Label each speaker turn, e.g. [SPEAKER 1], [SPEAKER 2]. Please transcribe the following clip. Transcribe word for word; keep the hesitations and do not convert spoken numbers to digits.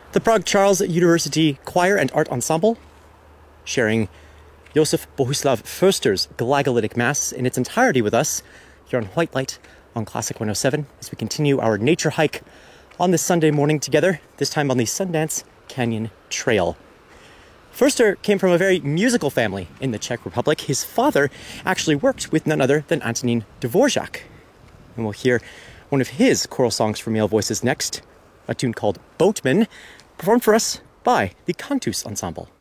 [SPEAKER 1] The Prague Charles University Choir and Art Ensemble, sharing Josef Bohuslav Förster's Glagolitic Mass in its entirety with us here on White Light on Classic one oh seven as we continue our nature hike on this Sunday morning together, this time on the Sundance Canyon Trail. Förster came from a very musical family in the Czech Republic. His father actually worked with none other than Antonín Dvořák. And we'll hear one of his choral songs for male voices next, a tune called Boatman, performed for us by the Cantus Ensemble.